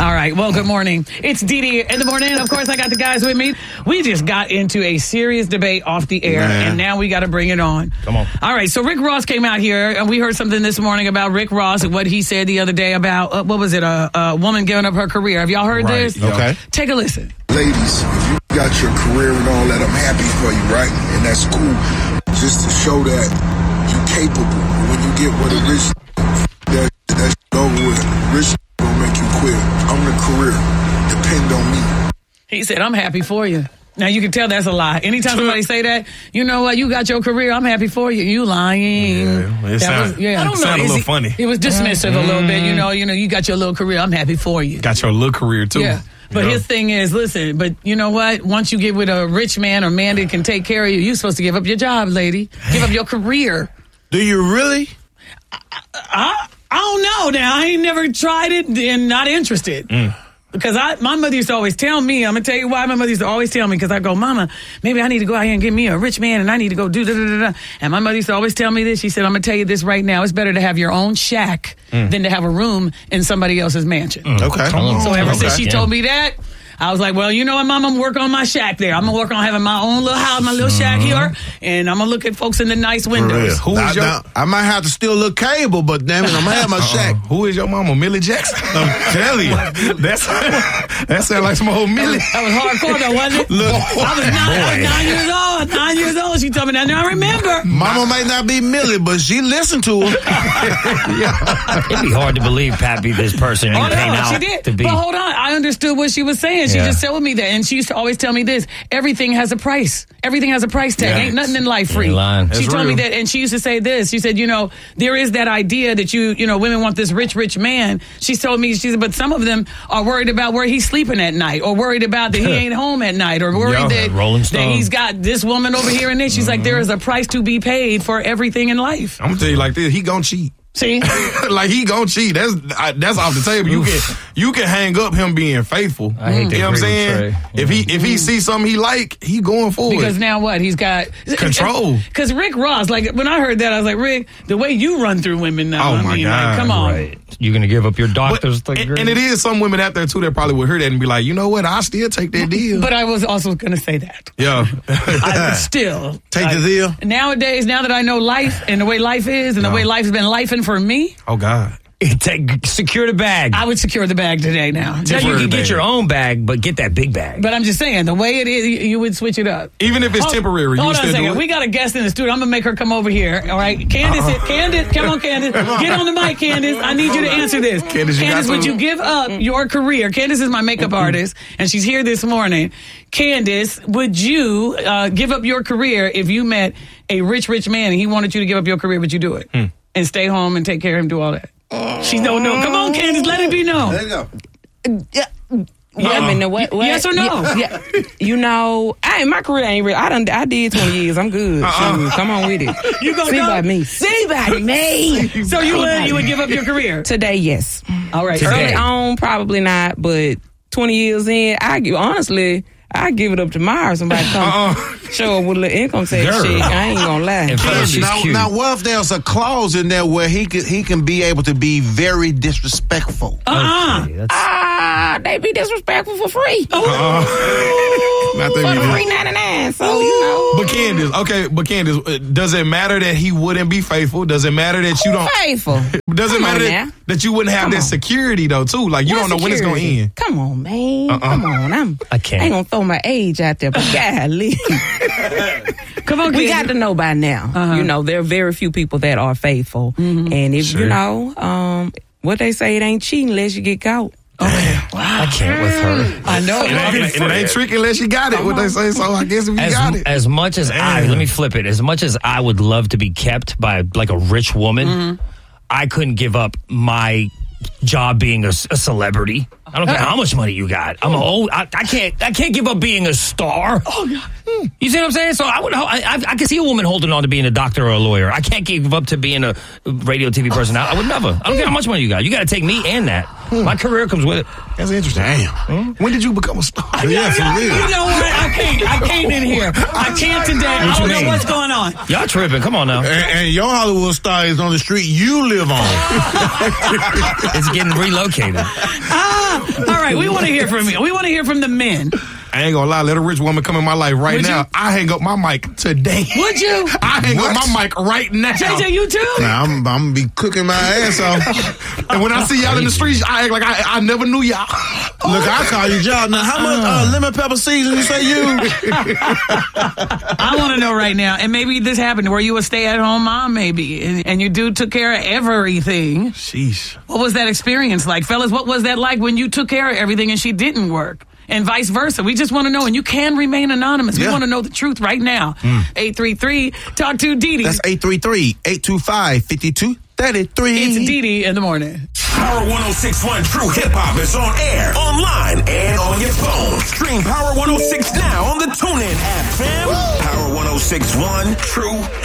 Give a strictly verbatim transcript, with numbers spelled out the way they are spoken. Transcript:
All right. Well, good morning. It's Dee Dee in the morning. Of course, I got the guys with me. We just got into a serious debate off the air, Man. and now we got to bring it on. Come on. All right. So Rick Ross came out here, and we heard something this morning about Rick Ross and what he said the other day about, uh, what was it, a, a woman giving up her career. Have y'all heard right. this? Okay. Take a listen. Ladies, if you got your career and all that, I'm happy for you, right? And that's cool. Just to show that you're capable. When you get with a rich, that, that's over with. Rich gonna make you quit. I'm the career. Depend on me. He said, I'm happy for you. Now, you can tell that's a lie. Anytime somebody say that, you know what? You got your career. I'm happy for you. You lying. Yeah, it sound, was, yeah. I don't know. It sounded a little he, funny. It was dismissive mm. a little bit. You know, you know, you got your little career. I'm happy for you. Got your little career, too. Yeah. But yeah. his thing is, listen, but you know what? Once you get with a rich man or man that can take care of you, you're supposed to give up your job, lady. Give up your career. Do you really? I, I, I don't know now. I ain't never tried it and not interested. Mm. Because I, my mother used to always tell me, I'm going to tell you why my mother used to always tell me, because I go, Mama, maybe I need to go out here and get me a rich man and I need to go do da da da da. And my mother used to always tell me this. She said, I'm going to tell you this right now. It's better to have your own shack mm. than to have a room in somebody else's mansion. Mm. Okay. So ever okay. since she yeah. told me that, I was like, well, you know what, Mom? I'm going to work on my shack there. I'm going to work on having my own little house, my little shack here, and I'm going to look at folks in the nice windows. Who is your... Now, I might have to steal a little cable, but damn it, I'm going to have my uh-uh. shack. Who is your mama, Millie Jackson? I'm telling you. That's, that sounds like some old Millie. That was hardcore, though, wasn't it? Look, I, was nine, I was nine years old. Nine years old. She told me that. Now I remember. Mama might not be Millie, but she listened to her. yeah. It'd be hard to believe Pat be this person and oh, he came no, out she did. to be. But hold on. I understood what she was saying. She yeah. just told me that. And she used to always tell me this. Everything has a price. Everything has a price tag. Yeah. Ain't nothing in life free. She told real. me that. And she used to say this. She said, you know, there is that idea that you, you know, women want this rich, rich man. She told me, she said, but some of them are worried about where he's sleeping at night, or worried about that he ain't home at night, or worried Yo, that, that he's got this woman over here and this. She's mm-hmm. like, there is a price to be paid for everything in life. I'm going to tell you like this. He gonna cheat. See? like he gonna cheat. That's I, that's off the table. You can you can hang up him being faithful. I hate you know what I'm saying? Yeah. If he if he sees something he like, he going for because it. Because now what? He's got control. Because Rick Ross, like when I heard that, I was like, Rick, the way you run through women now. Oh I my mean, God. Like, come on. Right. You're gonna give up your doctor's but, degree. And it is some women out there too that probably would hear that and be like, you know what? I still take that deal. But I was also gonna say that. Yeah. I would still take like, the deal. Nowadays, now that I know life and the way life is and no. the way life's been lifing for me. Oh God. Take, secure the bag. I would secure the bag today now. Now you can get your own bag, but get that big bag. But I'm just saying, the way it is, you, you would switch it up. Even if it's hold, temporary, you hold still on a second. do it? We got a guest in the studio. I'm going to make her come over here, all right? Candace, uh-uh. Candace, come on, Candace. Get on the mic, Candace. I need you to answer this. Candace, you Candace, would you give up your career? Candace is my makeup artist, and she's here this morning. Candace, would you uh, give up your career if you met a rich, rich man and he wanted you to give up your career, but you do it? Hmm. And stay home and take care of him, do all that? She don't know. Come on, Candace, let it be known. There you go. Yeah. Yeah, I mean, what, what? Yes or no? Yeah, yeah. You know, I my career ain't real. I done, I did twenty years. I'm good. Uh-uh. Shoot, come on with it. You gonna see go? by me. See by me. So you would you would give up your career today? Yes. All right. Today. Early on, probably not. But twenty years in, I give honestly. I give it up tomorrow. Somebody come uh-uh. show up with a little income tax shit. I ain't gonna lie. Now, now, what if there's a clause in there where he can he can be able to be very disrespectful? Uh-uh. Okay, ah, they be disrespectful for free. Uh-uh. Not for the free ninety-nine. So you know. But Candace, okay, but Candace, does it matter that he wouldn't be faithful? Does it matter that you don't faithful? Does it Come matter that, that you wouldn't have Come that on. security though too? Like you what don't know security? when it's gonna end. Come on, man. Uh-uh. Come on. I'm. I can't. I ain't gonna throw my age out there, but golly. Come on, we got to know by now. Uh-huh. You know, there are very few people that are faithful, mm-hmm. and if sure. you know, um, what they say, it ain't cheating unless you get caught. Oh, wow. I can't with her. I know. It ain't, it ain't tricky unless you got it, what they say. So I guess if you as, got it. As much as Damn. I, let me flip it. As much as I would love to be kept by like a rich woman, mm-hmm. I couldn't give up my job being a, a celebrity. I don't care how much money you got. I'm a old. I, I can't. I can't give up being a star. Oh God. You see what I'm saying? So I would. I, I, I can see a woman holding on to being a doctor or a lawyer. I can't give up to being a radio T V person. I, I would never. I don't care how much money you got. You got to take me and that. My career comes with it. That's interesting. Damn. Hmm? When did you become a star? I, yeah, for real. You know what? I can't. I can't in here. I can't today. I don't know what's going on. Y'all tripping? Come on now. And, and your Hollywood star is on the street you live on. It's getting relocated. Ah. All right, we want to hear from you. We want to hear from the men. I ain't gonna lie, let a rich woman come in my life right Would now. you? I hang up my mic today. Would you? I hang What? up my mic right now. J J, you too? Nah, I'm, I'm gonna be cooking my ass off. And when I see y'all in the streets, I act like I, I never knew y'all. Look, I call you Job. Now, how much uh, lemon pepper season you say you? I want to know right now, and maybe this happened where you a stay-at-home mom, maybe, and, and your dude took care of everything. Sheesh. What was that experience like? Fellas, what was that like when you took care of everything and she didn't work? And vice versa. We just want to know, and you can remain anonymous. We Yeah. want to know the truth right now. eight three three, talk to Dee That's Dee. eight three three, eight two five, five two three three. It's Dee Dee in the morning. Power one oh six point one True Hip Hop is on air, online, and on your phone. Stream Power one oh six now on the TuneIn app, fam. Power one oh six point one True